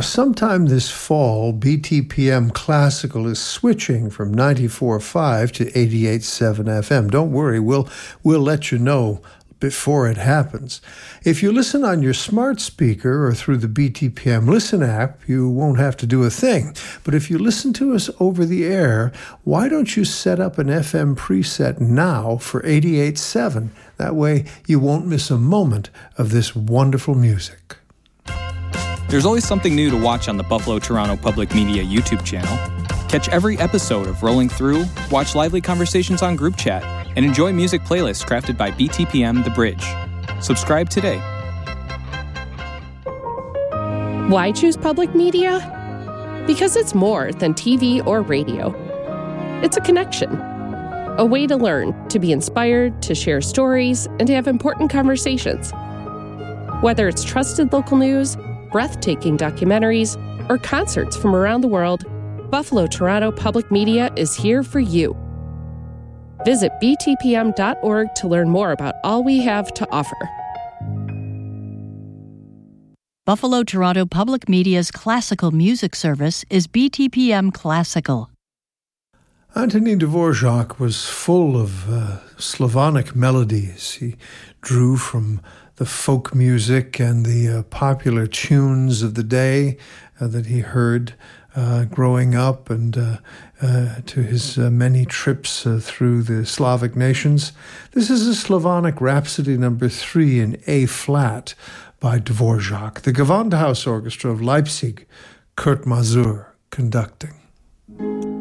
Sometime this fall, BTPM Classical is switching from 94.5 to 88.7 FM. Don't worry, we'll let you know before it happens. If you listen on your smart speaker or through the BTPM Listen app, you won't have to do a thing. But if you listen to us over the air, why don't you set up an FM preset now for 88.7? That way you won't miss a moment of this wonderful music. There's always something new to watch on the Buffalo Toronto Public Media YouTube channel. Catch every episode of Rolling Through, watch lively conversations on group chat, and enjoy music playlists crafted by BTPM The Bridge. Subscribe today. Why choose public media? Because it's more than TV or radio. It's a connection, a way to learn, to be inspired, to share stories, and to have important conversations. Whether it's trusted local news, breathtaking documentaries, or concerts from around the world, Buffalo Toronto Public Media is here for you. Visit btpm.org to learn more about all we have to offer. Buffalo Toronto Public Media's classical music service is BTPM Classical. Antonin Dvorak was full of Slavonic melodies. He drew from the folk music and the popular tunes of the day that he heard growing up, and to his many trips through the Slavic nations. This is a Slavonic Rhapsody number 3 in A-flat by Dvorak. The Gewandhaus Orchestra of Leipzig, Kurt Masur conducting.